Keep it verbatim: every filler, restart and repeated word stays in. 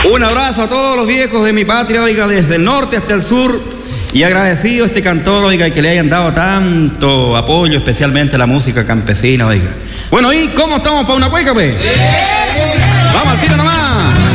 Un abrazo a todos los viejos de mi patria, oiga, desde el norte hasta el sur. Y agradecido a este cantor, oiga, y que le hayan dado tanto apoyo, especialmente a la música campesina, oiga. Bueno, ¿y cómo estamos para una cueca, pues? Vamos al tiro nomás.